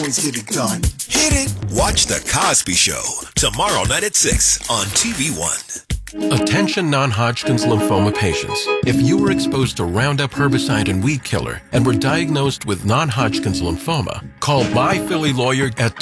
always get it done. Hit it. Watch The Cosby Show tomorrow night at 6 on TV One. Attention non-Hodgkin's lymphoma patients. If you were exposed to Roundup herbicide and weed killer and were diagnosed with non-Hodgkin's lymphoma, call My Philly Lawyer at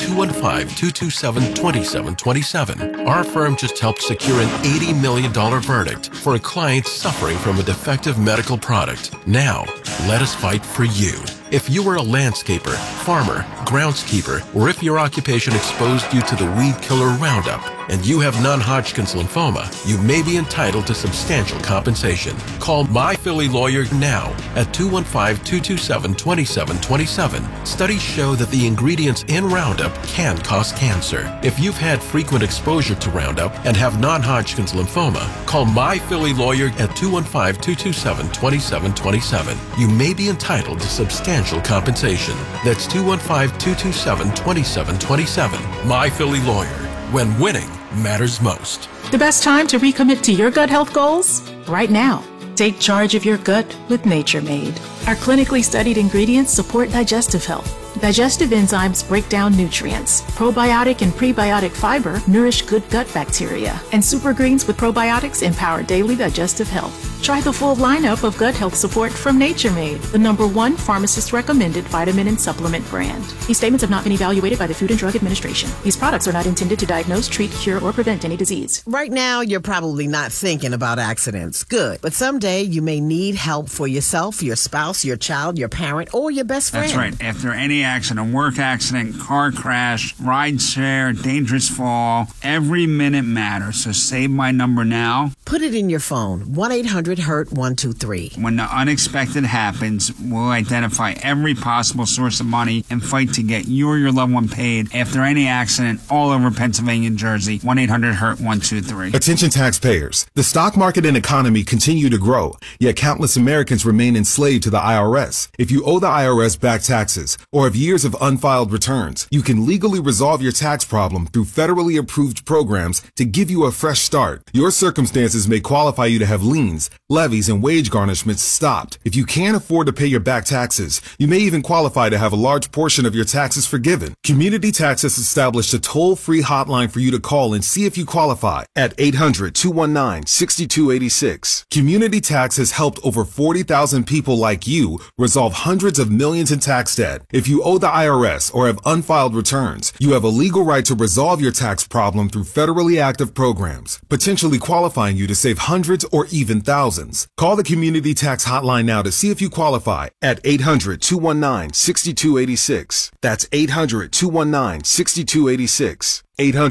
215-227-2727. Our firm just helped secure an $80 million verdict for a client suffering from a defective medical product. Now, let us fight for you. If you were a landscaper, farmer, groundskeeper, or if your occupation exposed you to the weed killer Roundup, and you have non-Hodgkin's lymphoma, you may be entitled to substantial compensation. Call My Philly Lawyer now at 215-227-2727. Studies show that the ingredients in Roundup can cause cancer. If you've had frequent exposure to Roundup and have non-Hodgkin's lymphoma, call My Philly Lawyer at 215-227-2727. You may be entitled to substantial compensation. That's 215-227-2727. My Philly Lawyer. When winning matters most. The best time to recommit to your gut health goals? Right now. Take charge of your gut with Nature Made. Our clinically studied ingredients support digestive health. Digestive enzymes break down nutrients. Probiotic and prebiotic fiber nourish good gut bacteria. And super greens with probiotics empower daily digestive health. Try the full lineup of gut health support from Nature Made, the #1 pharmacist-recommended vitamin and supplement brand. These statements have not been evaluated by the Food and Drug Administration. These products are not intended to diagnose, treat, cure, or prevent any disease. Right now, you're probably not thinking about accidents. Good. But someday, you may need help for yourself, your spouse, your child, your parent, or your best friend. That's right. After any accident, work accident, car crash, ride share, dangerous fall, every minute matters. So save my number now. Put it in your phone. 1-800-HURT-123. When the unexpected happens, we'll identify every possible source of money and fight to get you or your loved one paid after any accident all over Pennsylvania and Jersey. 1-800-HURT-123. Attention taxpayers. The stock market and economy continue to grow, yet countless Americans remain enslaved to the IRS. If you owe the IRS back taxes or have years of unfiled returns, you can legally resolve your tax problem through federally approved programs to give you a fresh start. Your circumstances may qualify you to have liens, levies, and wage garnishments stopped. If you can't afford to pay your back taxes, you may even qualify to have a large portion of your taxes forgiven. Community Tax has established a toll-free hotline for you to call and see if you qualify at 800-219-6286. Community Tax has helped over 40,000 people like you resolve hundreds of millions in tax debt. If you owe the IRS or have unfiled returns, you have a legal right to resolve your tax problem through federally active programs, potentially qualifying you to save hundreds or even thousands. Call the Community Tax Hotline now to see if you qualify at 800-219-6286. That's 800-219-6286.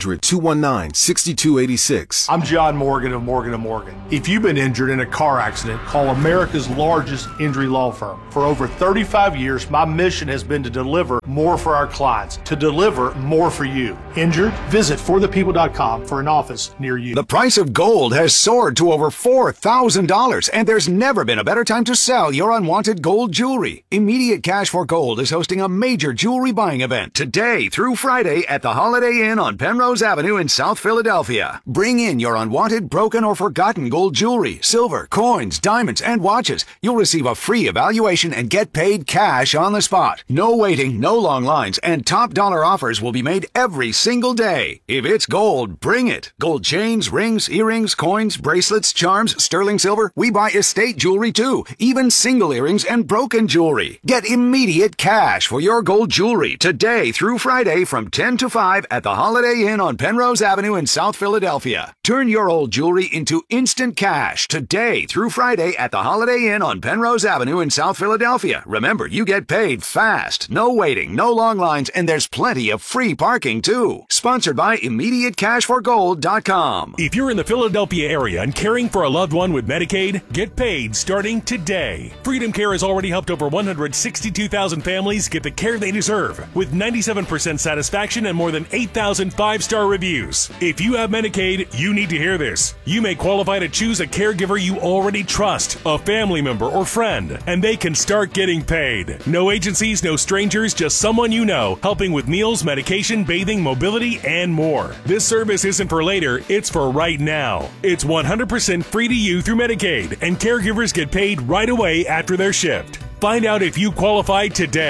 800-219-6286. I'm John Morgan of Morgan & Morgan. If you've been injured in a car accident, call America's largest injury law firm. For over 35 years, my mission has been to deliver more for our clients, to deliver more for you. Injured? Visit forthepeople.com for an office near you. The price of gold has soared to over $4,000, and there's never been a better time to sell your unwanted gold jewelry. Immediate Cash for Gold is hosting a major jewelry buying event today through Friday at the Holiday Inn on Penrose Avenue in South Philadelphia. Bring in your unwanted, broken, or forgotten gold jewelry, silver, coins, diamonds, and watches. You'll receive a free evaluation and get paid cash on the spot. No waiting, no long lines, and top dollar offers will be made every single day. If it's gold, bring it. Gold chains, rings, earrings, coins, bracelets, charms, sterling silver. We buy estate jewelry too, even single earrings and broken jewelry. Get immediate cash for your gold jewelry today through Friday from 10 to 5 at the Holiday Inn on Penrose Avenue in South Philadelphia. Turn your old jewelry into instant cash today through Friday at the Holiday Inn on Penrose Avenue in South Philadelphia. Remember, you get paid fast. No waiting, no long lines, and there's plenty of free parking too. Sponsored by ImmediateCashForGold.com. If you're in the Philadelphia area and caring for a loved one with Medicaid, get paid starting today. Freedom Care has already helped over 162,000 families get the care they deserve, with 97% satisfaction and more than 8,000 5-star reviews. If you have Medicaid, you need to hear this. You may qualify to choose a caregiver you already trust, a family member or friend, and they can start getting paid. No agencies, no strangers, just someone you know, helping with meals, medication, bathing, mobility, and more. This service isn't for later, it's for right now. It's 100% free to you through Medicaid, and caregivers get paid right away after their shift. Find out if you qualify today.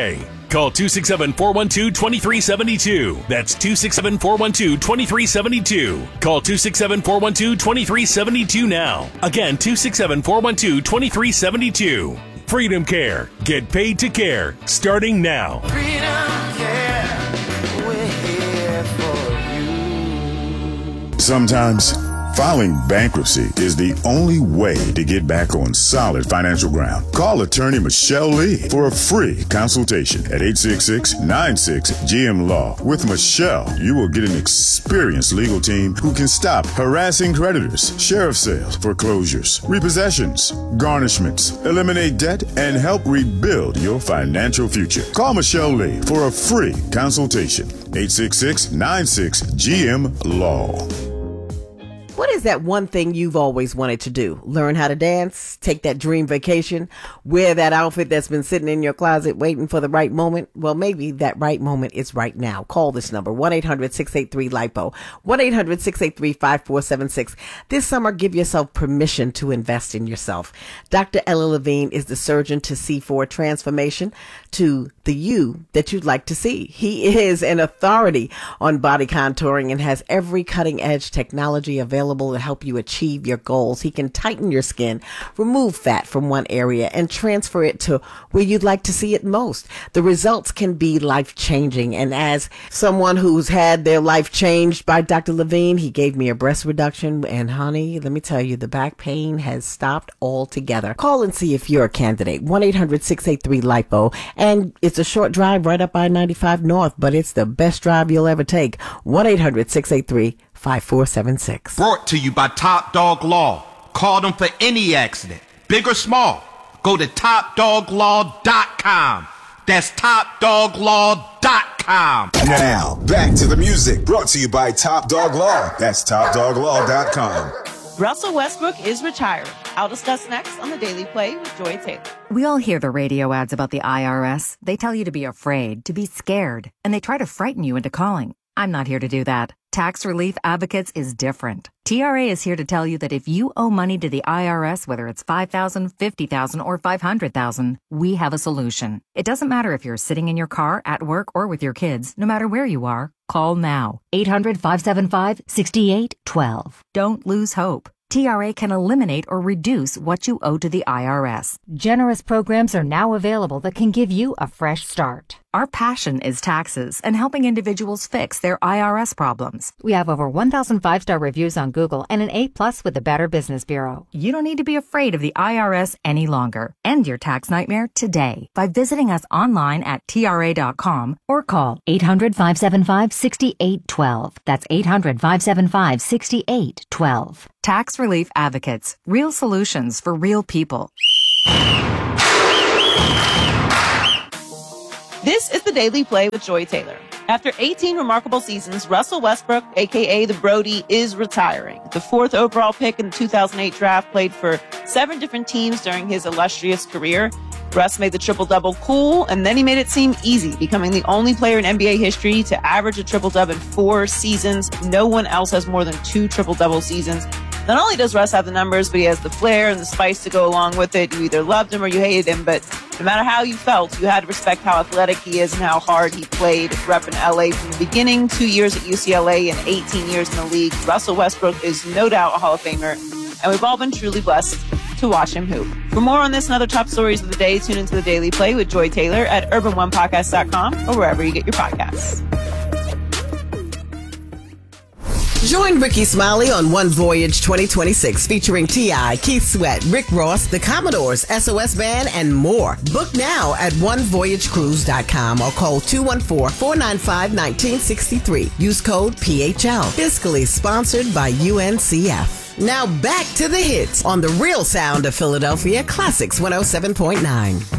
Call 267-412-2372. That's 267-412-2372. Call 267-412-2372 now. Again, 267-412-2372. Freedom Care. Get paid to care. Starting now. Freedom Care. We're here for you. Sometimes filing bankruptcy is the only way to get back on solid financial ground. Call attorney Michelle Lee for a free consultation at 866-96-GM-LAW. With Michelle, you will get an experienced legal team who can stop harassing creditors, sheriff sales, foreclosures, repossessions, garnishments, eliminate debt, and help rebuild your financial future. Call Michelle Lee for a free consultation. 866-96-GM-LAW. What is that one thing you've always wanted to do? Learn how to dance, take that dream vacation, wear that outfit that's been sitting in your closet waiting for the right moment? Well, maybe that right moment is right now. Call this number, 1-800-683-LIPO, 1-800-683-5476. This summer, give yourself permission to invest in yourself. Dr. Ella Levine is the surgeon to see forward transformation to the you that you'd like to see. He is an authority on body contouring and has every cutting-edge technology available to help you achieve your goals. He can tighten your skin, remove fat from one area, and transfer it to where you'd like to see it most. The results can be life-changing. And as someone who's had their life changed by Dr. Levine, he gave me a breast reduction. And honey, let me tell you, the back pain has stopped altogether. Call and see if you're a candidate. 1-800-683-LIPO. And it's a short drive right up I-95 North, but it's the best drive you'll ever take. 1-800-683-5476. Brought to you by Top Dog Law. Call them for any accident, big or small. Go to TopDogLaw.com. That's TopDogLaw.com. Now, back to the music. Brought to you by Top Dog Law. That's TopDogLaw.com. Russell Westbrook is retiring. I'll discuss next on The Daily Play with Joy Taylor. We all hear the radio ads about the IRS. They tell you to be afraid, to be scared, and they try to frighten you into calling. I'm not here to do that. Tax Relief Advocates is different. TRA is here to tell you that if you owe money to the IRS, whether it's $5,000, $50,000, or $500,000, we have a solution. It doesn't matter if you're sitting in your car, at work, or with your kids. No matter where you are, call now. 800-575-6812. Don't lose hope. TRA can eliminate or reduce what you owe to the IRS. Generous programs are now available that can give you a fresh start. Our passion is taxes and helping individuals fix their IRS problems. We have over 1,000 5-star reviews on Google and an A+ with the Better Business Bureau. You don't need to be afraid of the IRS any longer. End your tax nightmare today by visiting us online at TRA.com or call 800-575-6812. That's 800-575-6812. Tax Relief Advocates. Real solutions for real people. This is The Daily Play with Joy Taylor. After 18 remarkable seasons, Russell Westbrook, a.k.a. the Brody, is retiring. The 4th overall pick in the 2008 draft, played for 7 different teams during his illustrious career. Russ made the triple-double cool, and then he made it seem easy, becoming the only player in NBA history to average a triple-double in 4 seasons. No one else has more than 2 triple-double seasons. Not only does Russ have the numbers, but he has the flair and the spice to go along with it. You either loved him or you hated him, but no matter how you felt, you had to respect how athletic he is and how hard he played, repping LA from the beginning, 2 years at UCLA and 18 years in the league. Russell Westbrook is no doubt a Hall of Famer, and we've all been truly blessed to watch him hoop. For more on this and other top stories of the day, tune into The Daily Play with Joy Taylor at urban1podcast.com or wherever you get your podcasts. Join Ricky Smiley on One Voyage 2026 featuring T.I., Keith Sweat, Rick Ross, the Commodores, SOS Band, and more. Book now at onevoyagecruise.com or call 214-495-1963. Use code PHL. Fiscally sponsored by UNCF. Now back to the hits on the real sound of Philadelphia, Classics 107.9.